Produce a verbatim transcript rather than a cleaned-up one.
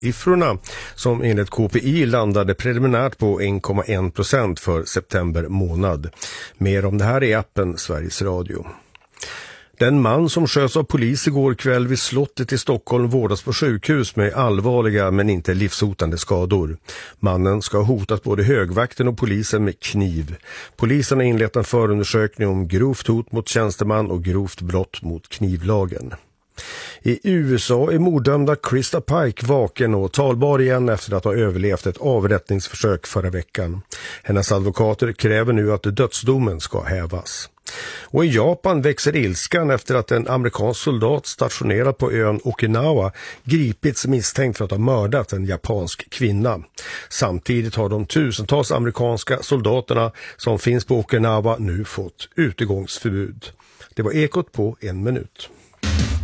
Siffrorna som enligt K P I landade preliminärt på en komma en procent för september månad. Mer om det här i appen Sveriges Radio. Den man som sköts av polis igår kväll vid slottet i Stockholm vårdas på sjukhus med allvarliga men inte livshotande skador. Mannen ska ha hotat både högvakten och polisen med kniv. Polisen har inlett en förundersökning om grovt hot mot tjänsteman och grovt brott mot knivlagen. I U S A är morddömda Krista Pike vaken och talbar igen efter att ha överlevt ett avrättningsförsök förra veckan. Hennes advokater kräver nu att dödsdomen ska hävas. Och i Japan växer ilskan efter att en amerikansk soldat stationerad på ön Okinawa gripits misstänkt för att ha mördat en japansk kvinna. Samtidigt har de tusentals amerikanska soldaterna som finns på Okinawa nu fått utegångsförbud. Det var Ekot på en minut.